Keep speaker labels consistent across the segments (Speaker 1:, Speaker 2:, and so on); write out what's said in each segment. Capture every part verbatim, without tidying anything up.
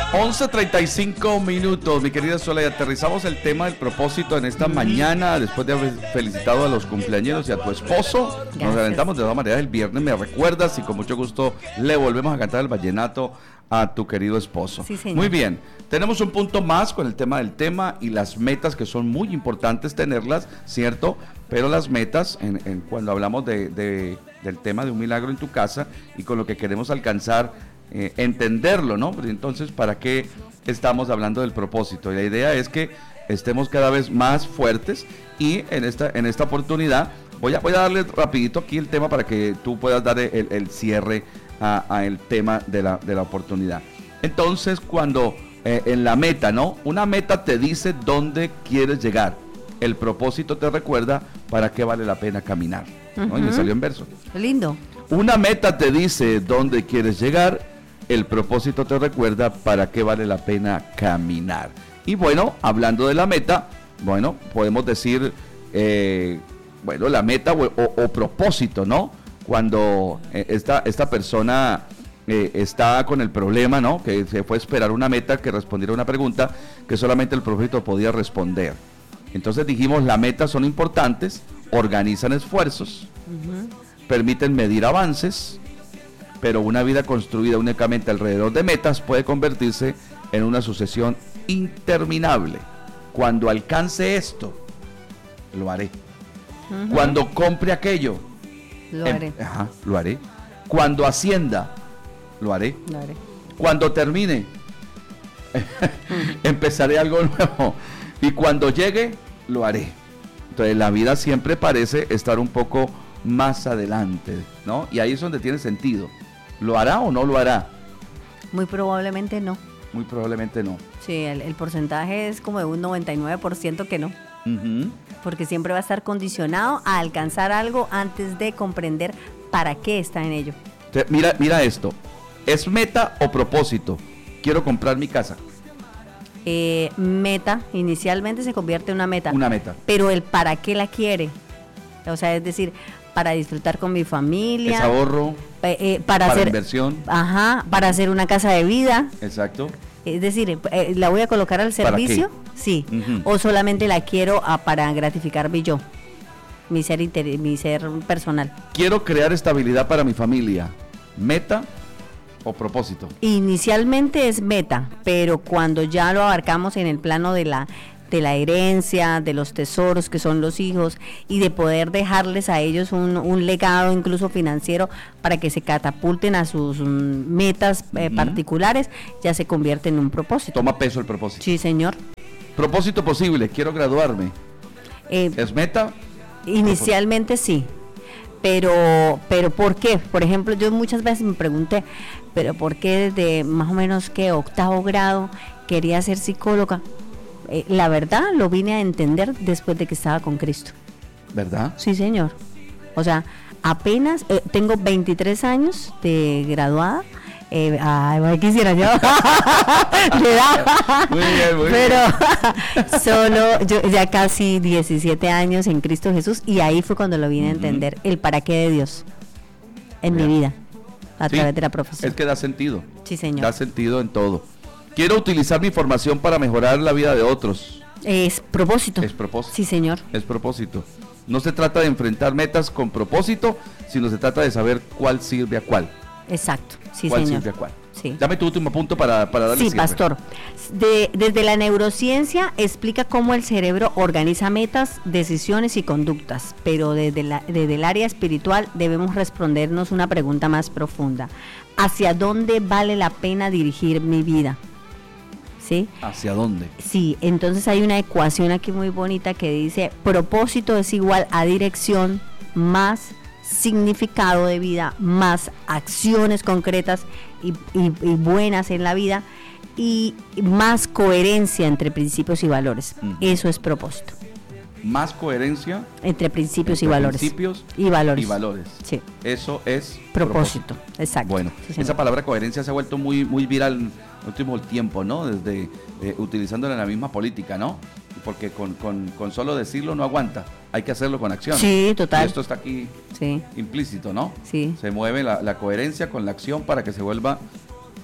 Speaker 1: once treinta y cinco minutos, mi querida Sola, y aterrizamos el tema del propósito en esta mañana, después de haber felicitado a los cumpleañeros y a tu esposo. Gracias. Nos adelantamos de todas maneras el viernes, me recuerdas y con mucho gusto le volvemos a cantar el vallenato a tu querido esposo.
Speaker 2: Sí, señor.
Speaker 1: Muy bien, tenemos un punto más con el tema del tema y las metas, que son muy importantes tenerlas, ¿cierto? Pero las metas, en, en cuando hablamos de, de, del tema de un milagro en tu casa y con lo que queremos alcanzar, eh, entenderlo, ¿no? Entonces, ¿para qué estamos hablando del propósito? Y la idea es que estemos cada vez más fuertes y en esta, en esta oportunidad voy a, voy a darle rapidito aquí el tema para que tú puedas dar el, el cierre a, a el tema de la, de la oportunidad. Entonces, cuando eh, en la meta, ¿no? Una meta te dice dónde quieres llegar. El propósito te recuerda para qué vale la pena caminar, ¿no? Uh-huh. Y me salió en verso.
Speaker 2: Lindo.
Speaker 1: Una meta te dice dónde quieres llegar. El propósito te recuerda para qué vale la pena caminar. Y bueno, hablando de la meta, bueno, podemos decir, eh, bueno, la meta o, o, o propósito, ¿no? Cuando eh, esta, esta persona eh, está con el problema, ¿no? Que se fue a esperar una meta que respondiera a una pregunta que solamente el propósito podía responder. Entonces dijimos, las metas son importantes, organizan esfuerzos, uh-huh. permiten medir avances, pero una vida construida únicamente alrededor de metas puede convertirse en una sucesión interminable. Cuando alcance esto, lo haré. Uh-huh. Cuando compre aquello,
Speaker 2: lo
Speaker 1: em,
Speaker 2: haré.
Speaker 1: Ajá, lo haré. Cuando ascienda, lo haré.
Speaker 2: Lo haré.
Speaker 1: Cuando termine, empezaré algo nuevo. Y cuando llegue, lo haré. Entonces la vida siempre parece estar un poco más adelante, ¿no? Y ahí es donde tiene sentido. ¿Lo hará o no lo hará?
Speaker 2: Muy probablemente no.
Speaker 1: Muy probablemente no.
Speaker 2: Sí, el, el porcentaje es como de un noventa y nueve por ciento que no.
Speaker 1: Uh-huh.
Speaker 2: Porque siempre va a estar condicionado a alcanzar algo antes de comprender para qué está en ello.
Speaker 1: Entonces, mira, mira esto. ¿Es meta o propósito? Quiero comprar mi casa.
Speaker 2: Eh, meta, inicialmente se convierte en una meta.
Speaker 1: Una meta.
Speaker 2: Pero el para qué la quiere. O sea, es decir, para disfrutar con mi familia.
Speaker 1: Es ahorro.
Speaker 2: Eh, eh, para,
Speaker 1: para
Speaker 2: hacer
Speaker 1: inversión.
Speaker 2: Ajá, para hacer una casa de vida.
Speaker 1: Exacto.
Speaker 2: Es decir, eh, ¿la voy a colocar al servicio? Sí. Uh-huh. O solamente la quiero ah, para gratificarme yo, mi ser, inter- mi ser personal.
Speaker 1: Quiero crear estabilidad para mi familia. ¿Meta o propósito?
Speaker 2: Inicialmente es meta, pero cuando ya lo abarcamos en el plano de la de la herencia, de los tesoros que son los hijos y de poder dejarles a ellos un, un legado incluso financiero para que se catapulten a sus um, metas eh, uh-huh. particulares, ya se convierte en un propósito.
Speaker 1: Toma peso el propósito.
Speaker 2: Sí, señor.
Speaker 1: Propósito posible, quiero graduarme.
Speaker 2: Eh,
Speaker 1: ¿Es meta?
Speaker 2: Inicialmente sí. Pero, pero ¿por qué? Por ejemplo, yo muchas veces me pregunté, pero ¿por qué desde más o menos que octavo grado quería ser psicóloga? Eh, la verdad lo vine a entender después de que estaba con Cristo.
Speaker 1: ¿Verdad?
Speaker 2: Sí, señor. O sea, apenas eh, tengo veintitrés años de graduada. Eh, ay, quisiera yo. Le da.
Speaker 1: Muy bien, muy
Speaker 2: Pero
Speaker 1: bien.
Speaker 2: solo yo ya casi diecisiete años en Cristo Jesús y ahí fue cuando lo vine uh-huh. a entender el para qué de Dios en bien. mi vida a sí, través de la profesión.
Speaker 1: Es que da sentido.
Speaker 2: Sí, señor.
Speaker 1: Da sentido en todo. Quiero utilizar mi formación para mejorar la vida de otros.
Speaker 2: Es propósito.
Speaker 1: Es propósito.
Speaker 2: Sí, señor.
Speaker 1: Es propósito. No se trata de enfrentar metas con propósito, sino se trata de saber cuál sirve a cuál.
Speaker 2: Exacto. Sí,
Speaker 1: ¿Cuál
Speaker 2: señor.
Speaker 1: sirve a cuál?
Speaker 2: Sí.
Speaker 1: Dame tu último punto para, para darle
Speaker 2: Sí,
Speaker 1: cierre.
Speaker 2: pastor. De, desde la neurociencia explica cómo el cerebro organiza metas, decisiones y conductas, pero desde, la, desde el área espiritual debemos respondernos una pregunta más profunda. ¿Hacia dónde vale la pena dirigir mi vida? ¿Sí?
Speaker 1: ¿Hacia dónde?
Speaker 2: Sí, entonces hay una ecuación aquí muy bonita que dice propósito es igual a dirección más significado de vida más acciones concretas y, y, y buenas en la vida y más coherencia entre principios y valores. Uh-huh. Eso es propósito.
Speaker 1: Más coherencia
Speaker 2: entre principios
Speaker 1: entre
Speaker 2: y valores.
Speaker 1: Principios
Speaker 2: y valores.
Speaker 1: Y valores.
Speaker 2: Sí.
Speaker 1: Eso es
Speaker 2: propósito. propósito. Exacto.
Speaker 1: Bueno, sí, esa palabra coherencia se ha vuelto muy muy viral en el último tiempo, ¿no? Desde eh, utilizándola en la misma política, ¿no? Porque con, con, con solo decirlo no aguanta, hay que hacerlo con acción.
Speaker 2: Sí, total.
Speaker 1: Y esto está aquí
Speaker 2: sí.
Speaker 1: implícito, ¿no?
Speaker 2: Sí.
Speaker 1: Se mueve la, la coherencia con la acción para que se vuelva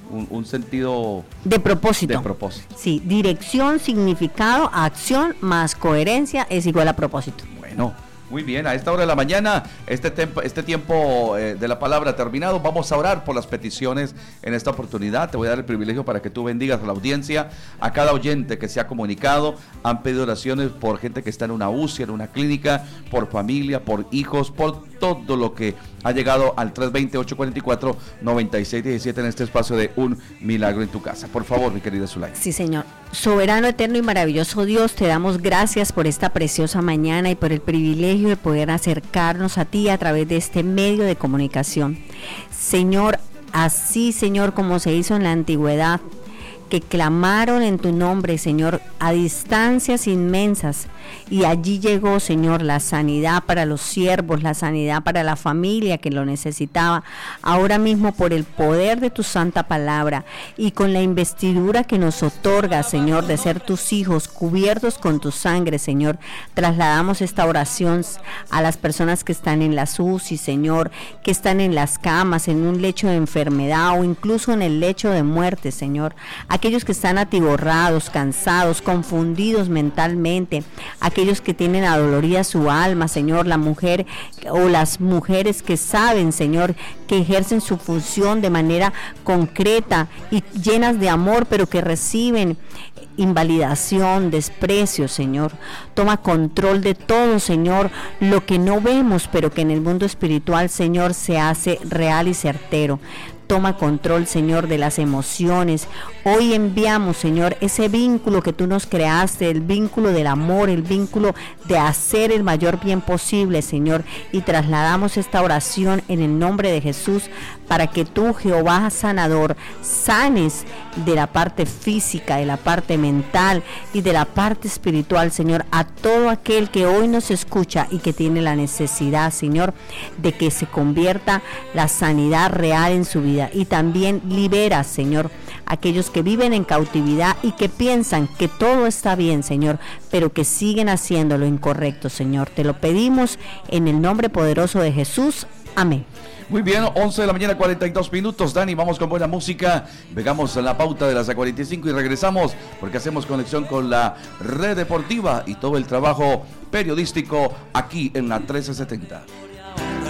Speaker 1: un, un sentido
Speaker 2: de propósito.
Speaker 1: de propósito.
Speaker 2: Sí, dirección, significado, acción más coherencia es igual a propósito.
Speaker 1: Bueno, muy bien, a esta hora de la mañana, este, tempo, este tiempo eh, de la palabra terminado, vamos a orar por las peticiones en esta oportunidad. Te voy a dar el privilegio para que tú bendigas a la audiencia, a cada oyente que se ha comunicado. Han pedido oraciones por gente que está en una U C I, en una clínica, por familia, por hijos, por todo lo que ha llegado al tres dos cero, ocho cuatro cuatro, nueve seis uno siete en este espacio de Un Milagro en tu Casa. Por favor, mi querida Zulay.
Speaker 2: Sí, Señor. Soberano, eterno y maravilloso Dios, te damos gracias por esta preciosa mañana y por el privilegio de poder acercarnos a ti a través de este medio de comunicación. Señor, así, Señor, como se hizo en la antigüedad, que clamaron en tu nombre, Señor, a distancias inmensas, y allí llegó, Señor, la sanidad para los siervos, la sanidad para la familia que lo necesitaba. Ahora mismo, por el poder de tu santa palabra y con la investidura que nos otorga, Señor, de ser tus hijos cubiertos con tu sangre, Señor, trasladamos esta oración a las personas que están en las U C I, Señor, que están en las camas, en un lecho de enfermedad o incluso en el lecho de muerte, Señor. Aquellos que están atiborrados, cansados, confundidos mentalmente, aquellos que tienen adolorida su alma, Señor, la mujer o las mujeres que saben, Señor, que ejercen su función de manera concreta y llenas de amor, pero que reciben invalidación, desprecio, Señor. Toma control de todo, Señor, lo que no vemos, pero que en el mundo espiritual, Señor, se hace real y certero. Toma control, Señor, de las emociones. Hoy enviamos, Señor, ese vínculo que tú nos creaste, el vínculo del amor, el vínculo de hacer el mayor bien posible, Señor, y trasladamos esta oración en el nombre de Jesús para que tú, Jehová sanador, sanes de la parte física, de la parte mental y de la parte espiritual, Señor, a todo aquel que hoy nos escucha y que tiene la necesidad, Señor, de que se convierta la sanidad real en su vida. Y también libera, Señor, aquellos que viven en cautividad y que piensan que todo está bien, Señor, pero que siguen haciendo lo incorrecto, Señor. Te lo pedimos en el nombre poderoso de Jesús. Amén.
Speaker 1: Muy bien, once de la mañana, cuarenta y dos minutos. Dani, vamos con buena música. Pegamos la pauta de las cuarenta y cinco y regresamos porque hacemos conexión con la red deportiva y todo el trabajo periodístico aquí en la trece setenta.